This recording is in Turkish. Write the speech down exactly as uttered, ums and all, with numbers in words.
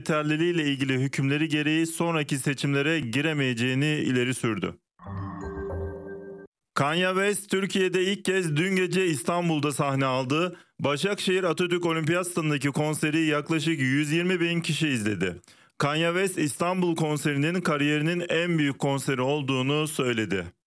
yeterliliğiyle ilgili hükümleri gereği sonraki seçimlere giremeyeceğini ileri sürdü. Kanye West, Türkiye'de ilk kez dün gece İstanbul'da sahne aldı. Başakşehir Atatürk Olimpiyat Stadındaki konseri yaklaşık yüz yirmi bin kişi izledi. Kanye West, İstanbul konserinin kariyerinin en büyük konseri olduğunu söyledi.